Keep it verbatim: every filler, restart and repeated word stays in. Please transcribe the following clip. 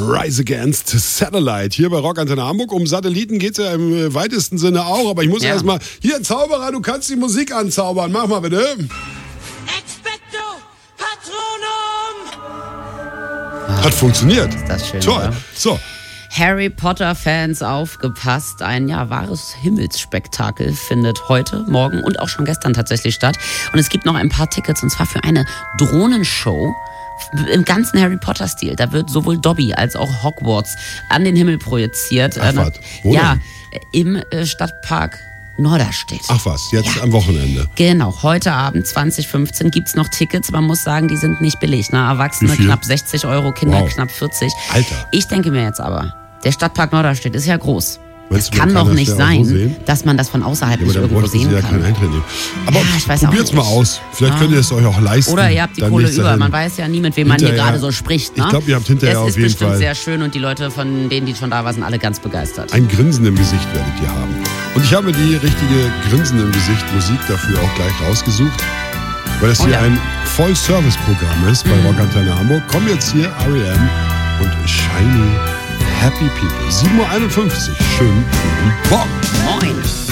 Rise Against Satellite. Hier bei Rock Antenne Hamburg. Um Satelliten geht es ja im weitesten Sinne auch. Aber ich muss ja. erstmal. Hier, Zauberer, du kannst die Musik anzaubern. Mach mal bitte. Expecto Patronum. Hat funktioniert. Ist das schön, toll. Oder? So. Harry Potter-Fans aufgepasst. Ein ja wahres Himmelsspektakel findet heute, morgen und auch schon gestern tatsächlich statt. Und es gibt noch ein paar Tickets, und zwar für eine Drohnenshow im ganzen Harry Potter-Stil. Da wird sowohl Dobby als auch Hogwarts an den Himmel projiziert. Ach, was? Wo ja, denn? Im Stadtpark Norderstedt. Ach was, jetzt ja. am Wochenende. Genau, heute Abend zwanzig fünfzehn gibt's noch Tickets. Man muss sagen, die sind nicht billig. Ne? Erwachsene knapp sechzig Euro, Kinder wow. knapp vierzig. Alter. Ich denke mir jetzt aber, der Stadtpark Norderstedt ist ja groß. Es kann doch nicht sein, so dass man das von außerhalb ja, nicht irgendwo sehen ja kann. Kein Eintritt nehmen. Aber ja, probiert's mal aus. Vielleicht ja. könnt ihr es euch auch leisten. Oder ihr habt die Kohle über. Man weiß ja nie, mit wem man hier gerade so spricht. Ne? Ich glaube, ihr habt hinterher auf jeden Fall... Es ist bestimmt sehr schön und die Leute, von denen, die schon da waren, sind alle ganz begeistert. Ein Grinsen im Gesicht werdet ihr haben. Und ich habe die richtige Grinsen im Gesicht Musik dafür auch gleich rausgesucht, weil das oh, hier ja. ein Voll-Service-Programm ist bei mhm. Rock Antenne Hamburg. Kommen jetzt hier R E M und Shiny Happy People. sieben Uhr einundfünfzig. Schönen guten Morgen. Moin.